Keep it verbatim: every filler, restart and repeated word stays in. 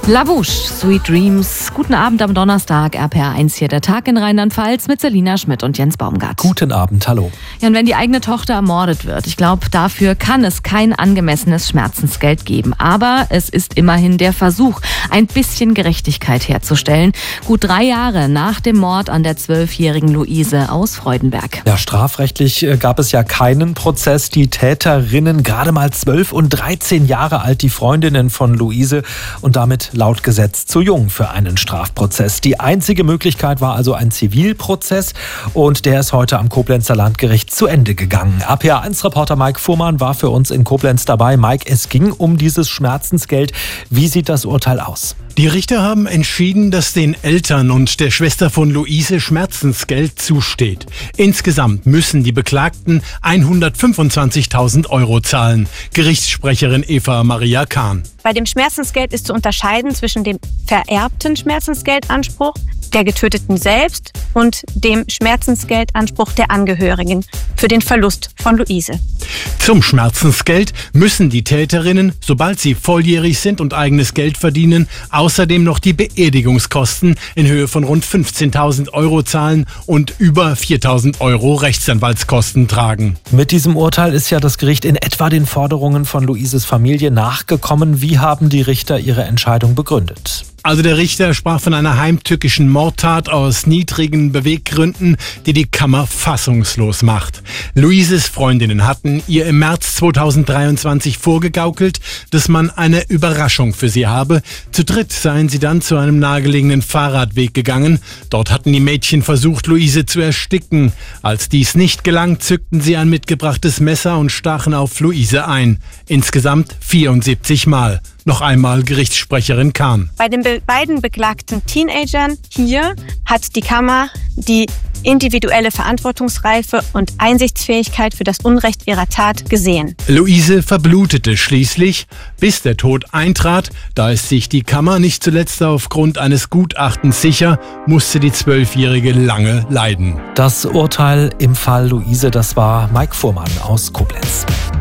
Lavouche, Sweet Dreams. Guten Abend am Donnerstag, R P R eins hier, der Tag in Rheinland-Pfalz mit Selina Schmidt und Jens Baumgart. Guten Abend, hallo. Ja, und wenn die eigene Tochter ermordet wird, ich glaube, dafür kann es kein angemessenes Schmerzensgeld geben. Aber es ist immerhin der Versuch, ein bisschen Gerechtigkeit herzustellen. Gut drei Jahre nach dem Mord an der zwölfjährigen Luise aus Freudenberg. Ja, strafrechtlich gab es ja keinen Prozess. Die Täterinnen, gerade mal zwölf und dreizehn Jahre alt, die Freundinnen von Luise, und damit laut Gesetz zu jung für einen Strafprozess. Die einzige Möglichkeit war also ein Zivilprozess und der ist heute am Koblenzer Landgericht zu Ende gegangen. R P R eins Reporter Mike Fuhrmann war für uns in Koblenz dabei. Mike, es ging um dieses Schmerzensgeld. Wie sieht das Urteil aus? Die Richter haben entschieden, dass den Eltern und der Schwester von Luise Schmerzensgeld zusteht. Insgesamt müssen die Beklagten hundertfünfundzwanzigtausend Euro zahlen. Gerichtssprecherin Eva Maria Kahn. Bei dem Schmerzensgeld ist zu unterscheiden zwischen dem vererbten Schmerzensgeldanspruch der Getöteten selbst und dem Schmerzensgeldanspruch der Angehörigen für den Verlust von Luise. Zum Schmerzensgeld müssen die Täterinnen, sobald sie volljährig sind und eigenes Geld verdienen, außerdem noch die Beerdigungskosten in Höhe von rund fünfzehntausend Euro zahlen und über viertausend Euro Rechtsanwaltskosten tragen. Mit diesem Urteil ist ja das Gericht in etwa den Forderungen von Luises Familie nachgekommen. Wie haben die Richter ihre Entscheidung begründet? Also der Richter sprach von einer heimtückischen Mordtat aus niedrigen Beweggründen, die die Kammer fassungslos macht. Luises Freundinnen hatten ihr im März zweitausenddreiundzwanzig vorgegaukelt, dass man eine Überraschung für sie habe. Zu dritt seien sie dann zu einem nahegelegenen Fahrradweg gegangen. Dort hatten die Mädchen versucht, Luise zu ersticken. Als dies nicht gelang, zückten sie ein mitgebrachtes Messer und stachen auf Luise ein. Insgesamt vierundsiebzig Mal. Noch einmal Gerichtssprecherin Kahn. Bei den be- beiden beklagten Teenagern hier hat die Kammer die individuelle Verantwortungsreife und Einsichtsfähigkeit für das Unrecht ihrer Tat gesehen. Luise verblutete schließlich, bis der Tod eintrat. Da ist sich die Kammer nicht zuletzt aufgrund eines Gutachtens sicher, musste die Zwölfjährige lange leiden. Das Urteil im Fall Luise, das war Mike Fuhrmann aus Koblenz.